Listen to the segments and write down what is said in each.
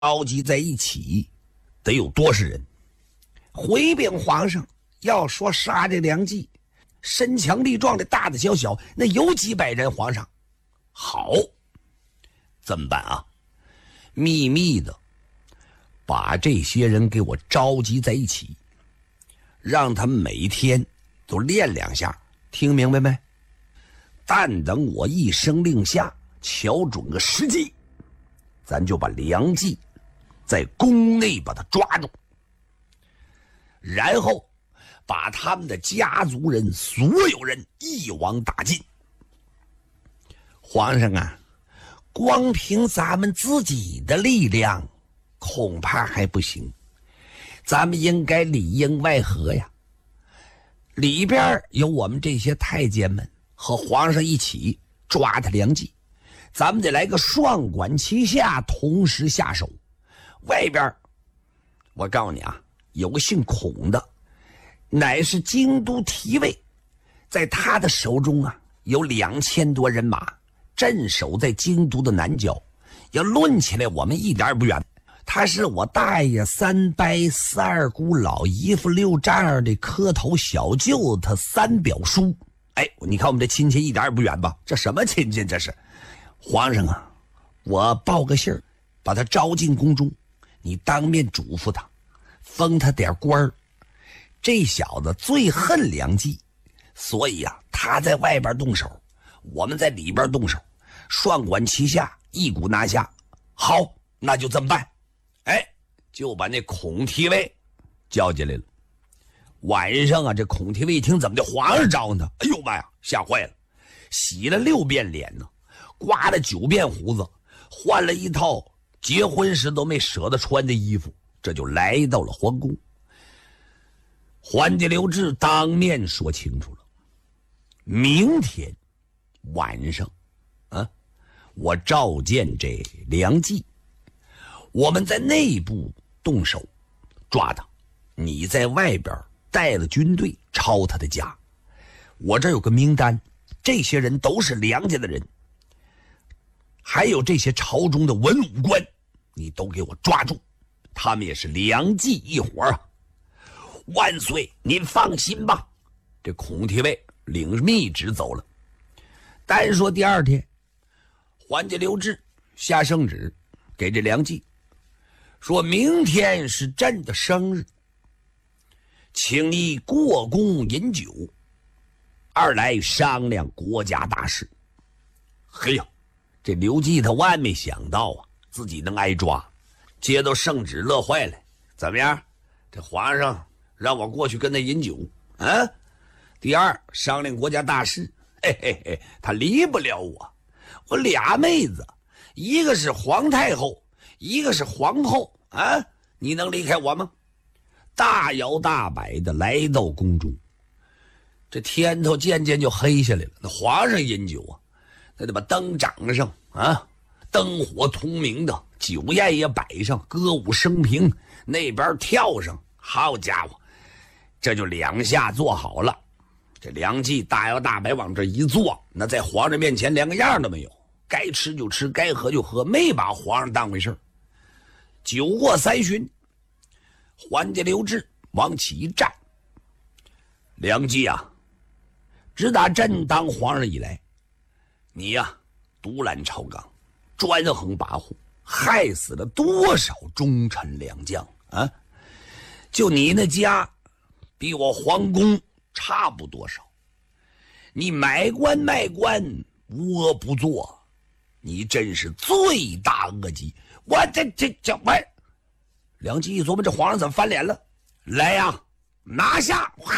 召集在一起，得有多少人？回禀皇上，要说杀这梁冀，身强力壮的大大小小，那有几百人。皇上，好，怎么办啊？秘密的把这些人给我召集在一起，让他们每天都练两下，听明白没？但等我一声令下，瞧准个时机，咱就把梁冀在宫内把他抓住，然后把他们的家族人所有人一网打尽。皇上啊，光凭咱们自己的力量恐怕还不行，咱们应该里应外合呀。里边有我们这些太监们和皇上一起抓他梁冀，咱们得来个双管齐下，同时下手。外边我告诉你啊，有个姓孔的，乃是京都提尉，在他的手中啊有2000多人马，镇守在京都的南郊。要论起来，我们一点也不远。他是我大爷三伯四二姑老姨夫六丈儿的磕头小舅他三表叔。哎，你看我们这亲戚一点也不远吧？这什么亲戚这是？皇上啊，我报个信儿，把他招进宫中，你当面嘱咐他，封他点官儿。这小子最恨梁冀，所以啊，他在外边动手，我们在里边动手，双管齐下，一股拿下。好，那就这么办。哎，就把那孔提尉叫进来了。晚上啊，这孔提尉一听怎么的，皇上招他，哎呦妈呀，吓坏了，洗了6遍脸呢，刮了9遍胡子，换了一套结婚时都没舍得穿的衣服，这就来到了皇宫。桓帝刘志当面说清楚了，明天晚上啊，我召见这梁冀，我们在内部动手抓他，你在外边带了军队抄他的家。我这有个名单，这些人都是梁家的人，还有这些朝中的文武官，你都给我抓住，他们也是梁冀一伙啊。万岁，您放心吧。这孔提尉领密旨走了。单说第二天，桓帝刘志下圣旨给这梁冀，说明天是朕的生日，请你过宫饮酒，二来商量国家大事。嘿呀，这刘季他万没想到啊，自己能挨抓，接到圣旨乐坏了。怎么样？这皇上让我过去跟他饮酒啊。第二，商量国家大事。嘿嘿嘿，他离不了我。我俩妹子，一个是皇太后，一个是皇后啊，你能离开我吗？大摇大摆的来到宫中，这天头渐渐就黑下来了。那皇上饮酒啊，那得把灯长上啊，灯火通明的，酒宴也摆上，歌舞升平，那边跳上。好家伙，这就2下做好了。这梁冀大摇大摆往这一坐，那在皇上面前连个样都没有，该吃就吃，该喝就喝，没把皇上当回事。酒过3巡，桓帝刘志往起一站，梁冀啊，自打朕当皇上以来，你呀独揽朝纲，专横跋扈，害死了多少忠臣良将啊！就你那家比我皇宫差不多少，你买官卖官无恶不作，你真是罪大恶极。我我梁冀一琢磨，这皇上怎么翻脸了？来呀，拿下！哗，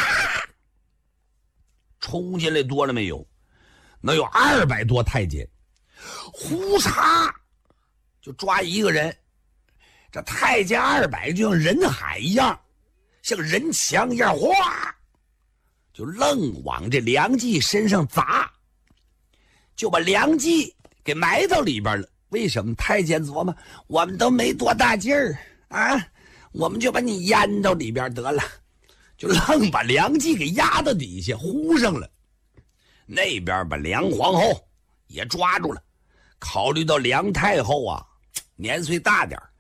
冲进来多了没有？能有200多太监，呼嚓就抓一个人。这太监200就像人海一样，像人墙一样，哗就愣往这梁冀身上砸，就把梁冀给埋到里边了。为什么？太监琢磨，我们都没多大劲儿啊，我们就把你淹到里边得了，就愣把梁冀给压到底下呼上了。那边把梁皇后也抓住了，考虑到梁太后啊年岁大点儿，